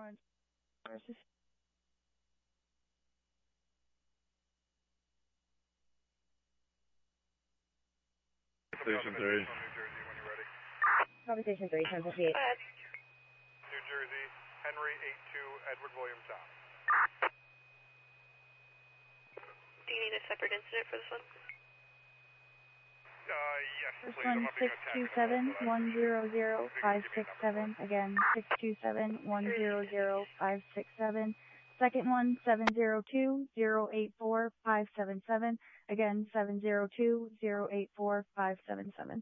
Orange versus Station 3. Copy Station 3, 1058. New Jersey, Henry 82, Edward Williamstown. Do you need a separate incident for this one? Yes, First please. one, 627-100-567. Again, 627-100-567. Second one, 702-084-577. Again, 702-084-577.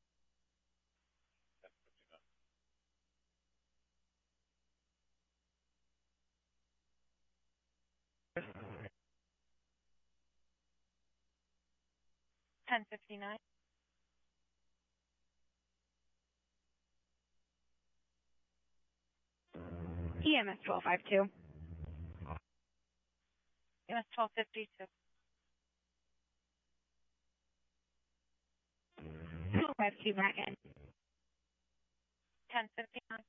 $10.59. EMS 1252. EMS 1252. 1252 back in. 10:59.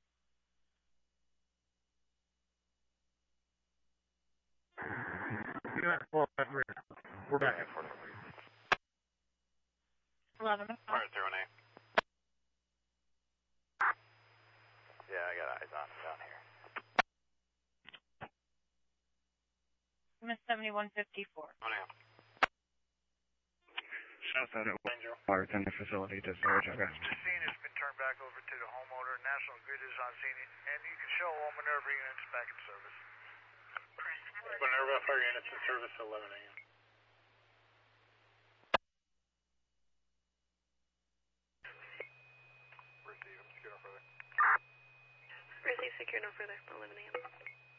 We're back at 11 o'clock. Alright, 0-8. Yeah, I got eyes on him down here. EMS 7154. Shouts out at water tender facility to storage, I guess. The scene has been turned back over to the homeowner. National Grid is on scene, and you can show all Minerva units back in service. Minerva fire units in service at 11 a.m. Receive, I'm secure no further. Receive secure no further, 11 a.m.